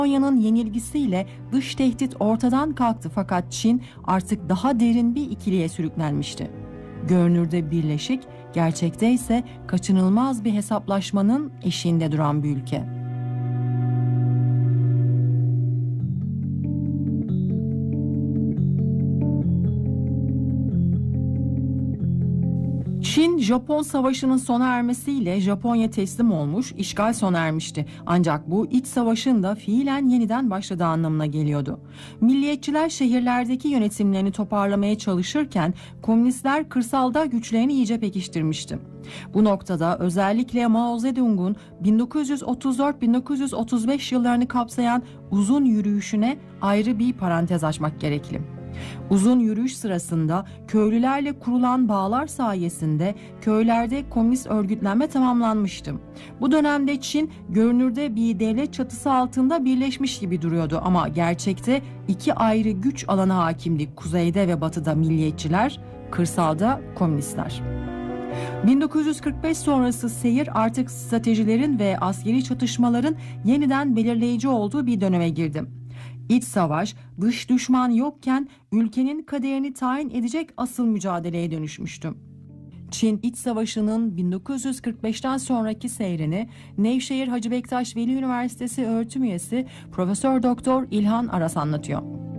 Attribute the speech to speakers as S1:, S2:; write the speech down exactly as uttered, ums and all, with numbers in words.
S1: Japonya'nın yenilgisiyle dış tehdit ortadan kalktı fakat Çin artık daha derin bir ikiliye sürüklenmişti. Görünürde birleşik, gerçekte ise kaçınılmaz bir hesaplaşmanın eşiğinde duran bir ülke. Çin-Japon savaşının sona ermesiyle Japonya teslim olmuş, işgal sona ermişti. Ancak bu iç savaşın da fiilen yeniden başladığı anlamına geliyordu. Milliyetçiler şehirlerdeki yönetimlerini toparlamaya çalışırken komünistler kırsalda güçlerini iyice pekiştirmişti. Bu noktada özellikle Mao Zedong'un bin dokuz yüz otuz dört bin dokuz yüz otuz beş yıllarını kapsayan uzun yürüyüşüne ayrı bir parantez açmak gerekli. Uzun yürüyüş sırasında köylülerle kurulan bağlar sayesinde köylerde komünist örgütlenme tamamlanmıştı. Bu dönemde Çin görünürde bir devlet çatısı altında birleşmiş gibi duruyordu ama gerçekte iki ayrı güç alanı hakimdi. Kuzeyde ve batıda milliyetçiler, kırsalda komünistler. bin dokuz yüz kırk beş sonrası seyir artık stratejilerin ve askeri çatışmaların yeniden belirleyici olduğu bir döneme girdi. İç savaş, dış düşman yokken ülkenin kaderini tayin edecek asıl mücadeleye dönüşmüştü. Çin İç Savaşı'nın bin dokuz yüz kırk beşten sonraki seyrini Nevşehir Hacı Bektaş Veli Üniversitesi öğretim üyesi Profesör Doktor İlhan Aras anlatıyor.